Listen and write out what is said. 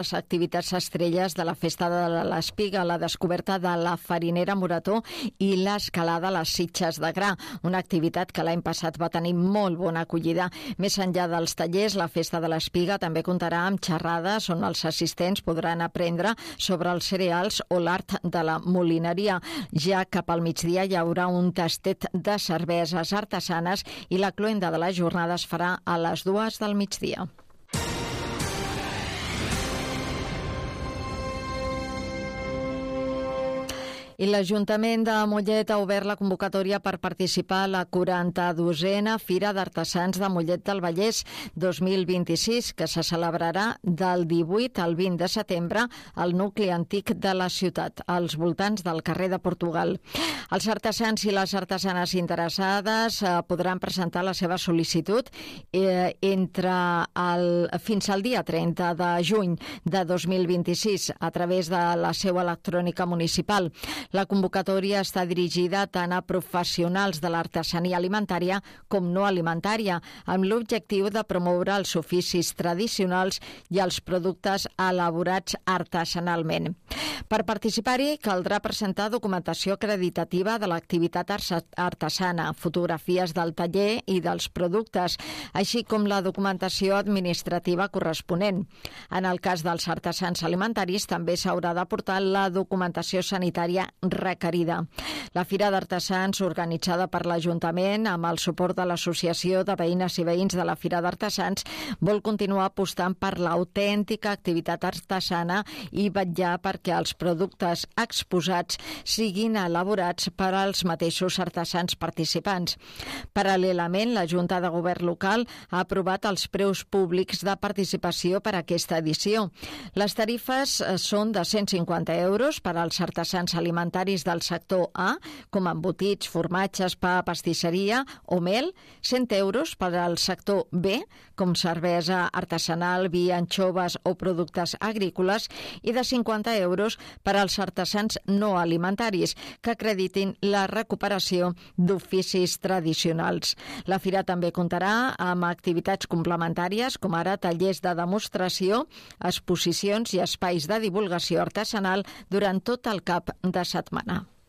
les activitats estrelles de la Festa de l'Espiga, la descoberta de la farinera Morató i l'escalada a les Sitges de Gra, una activitat que l'any passat va tenir molt bona acollida. Més enllà dels tallers, la Festa de l'Espiga també comptarà amb xerrades on els assistents podran aprendre sobre els cereals o l'art de la molineria. Ja cap al migdia hi haurà un tastet de cerveses artesanes i la cloenda de la jornada es farà a les 2 del migdia. I l'Ajuntament de Mollet ha obert la convocatòria per participar a la 42a Fira d'Artesans de Mollet del Vallès 2026, que se celebrarà del 18 al 20 de setembre al nucli antic de la ciutat, als voltants del carrer de Portugal. Els artesans i les artesanes interessades podran presentar la seva sol·licitud fins al dia 30 de juny de 2026 a través de la seu electrònica municipal. La convocatòria està dirigida tant a professionals de l'artesania alimentària com no alimentària, amb l'objectiu de promoure els oficis tradicionals i els productes elaborats artesanalment. Per participar-hi caldrà presentar documentació acreditativa de l'activitat artesana, fotografies del taller i dels productes, així com la documentació administrativa corresponent. En el cas dels artesans alimentaris també s'haurà d'aportar la documentació sanitària requerida. La Fira d'Artesans, organitzada per l'Ajuntament amb el suport de l'Associació de Veïnes i Veïns de la Fira d'Artesans, vol continuar apostant per l'autèntica activitat artesana i vetllar perquè els productes exposats siguin elaborats per als mateixos artesans participants. Paral·lelament, la Junta de Govern local ha aprovat els preus públics de participació per a aquesta edició. Les tarifes són de 150 euros per als artesans alimentaris del sector A, com embotits, formatges, pa, pastisseria o mel, 100 euros per al sector B, com cervesa artesanal, vi, anxoves o productes agrícoles, i de 50 euros per als artesans no alimentaris, que acreditin la recuperació d'oficis tradicionals. La fira també comptarà amb activitats complementàries, com ara tallers de demostració, exposicions i espais de divulgació artesanal durant tot el cap de setmana.